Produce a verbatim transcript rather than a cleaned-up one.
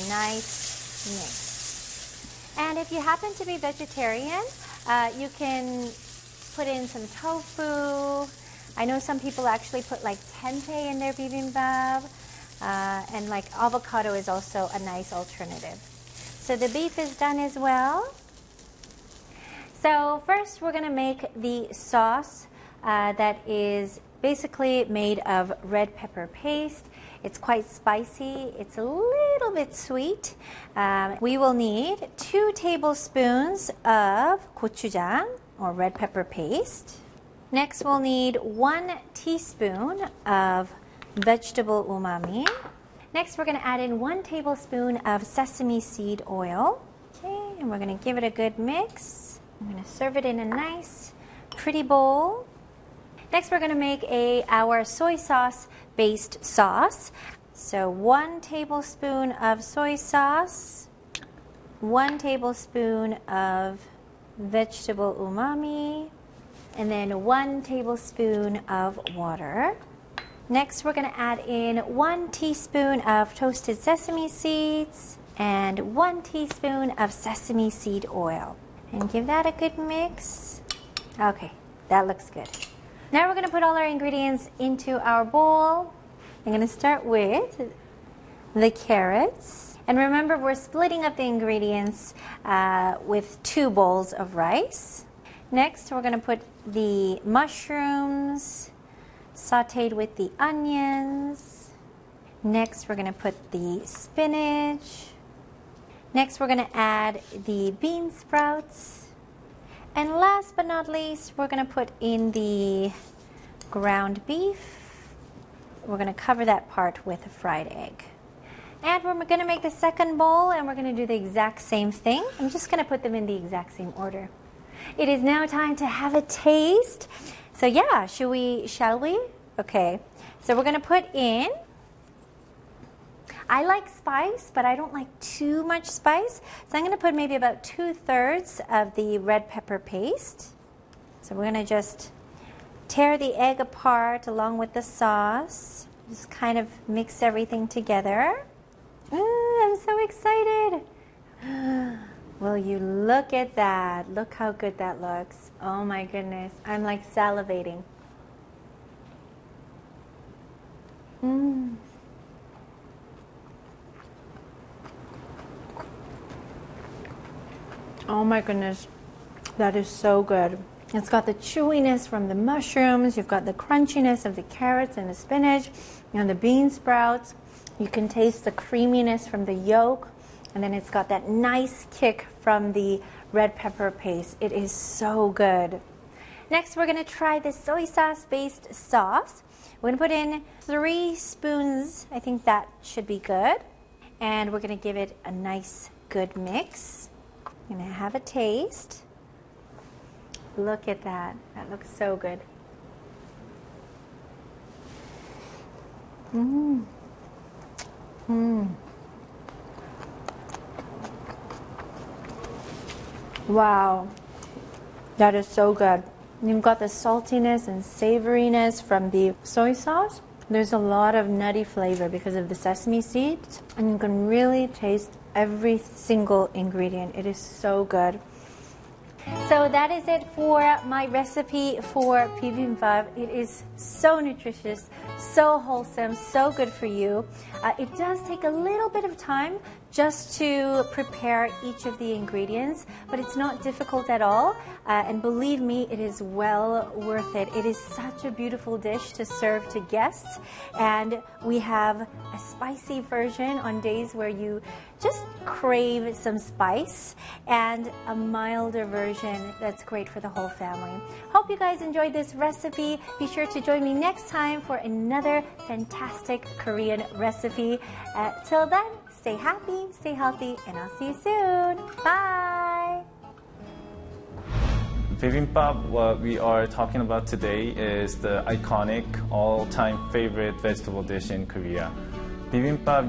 nice mix. And if you happen to be vegetarian, uh, you can put in some tofu. I know some people actually put like tempeh in their bibimbap, uh, and like avocado is also a nice alternative. So the beef is done as well. So first we're going to make the sauce uh, that is basically made of red pepper paste. It's quite spicy. It's a little bit sweet. Um, we will need two tablespoons of gochujang or red pepper paste. Next we'll need one teaspoon of vegetable umami. Next we're going to add in one tablespoon of sesame seed oil. Okay, and we're going to give it a good mix. I'm going to serve it in a nice pretty bowl. Next we're going to make a our soy sauce based sauce. So one tablespoon of soy sauce, one tablespoon of vegetable umami, and then one tablespoon of water. Next we're going to add in one teaspoon of toasted sesame seeds and one teaspoon of sesame seed oil. And give that a good mix. Okay, that looks good. Now we're going to put all our ingredients into our bowl. I'm going to start with the carrots. And remember, we're splitting up the ingredients uh, with two bowls of rice. Next, we're going to put the mushrooms sauteed with the onions. Next, we're going to put the spinach. Next, we're going to add the bean sprouts. And last but not least, we're going to put in the ground beef. We're going to cover that part with a fried egg. And we're going to make the second bowl, and we're going to do the exact same thing. I'm just going to put them in the exact same order. It is now time to have a taste. So yeah, should we, shall we? Okay, so we're going to put in, I like spice, but I don't like too much spice. So I'm going to put maybe about two-thirds of the red pepper paste. So we're going to just tear the egg apart along with the sauce. Just kind of mix everything together. Ooh, I'm so excited. Will you look at that? Look how good that looks. Oh my goodness. I'm like salivating. Mmm. Oh my goodness. That is so good. It's got the chewiness from the mushrooms. You've got the crunchiness of the carrots and the spinach. You know, the bean sprouts. You can taste the creaminess from the yolk. And then it's got that nice kick from the red pepper paste. It is so good. Next, we're going to try the soy sauce based sauce. We're going to put in three spoons. I think that should be good. And we're going to give it a nice, good mix. I'm going to have a taste. Look at that. That looks so good. Mmm. Mmm. Wow, that is so good. You've got the saltiness and savoriness from the soy sauce. There's a lot of nutty flavor because of the sesame seeds, and you can really taste every single ingredient. It is so good. So that is it for my recipe for bibimbap. It is so nutritious, so wholesome, so good for you. Uh, it does take a little bit of time just to prepare each of the ingredients, but it's not difficult at all. Uh, and believe me, it is well worth it. It is such a beautiful dish to serve to guests. And we have a spicy version on days where you just crave some spice, and a milder version that's great for the whole family. Hope you guys enjoyed this recipe. Be sure to join me next time for another fantastic Korean recipe. Uh, till then, stay happy, stay healthy, and I'll see you soon. Bye! Bibimbap, what we are talking about today, is the iconic all-time favorite vegetable dish in Korea. Bibimbap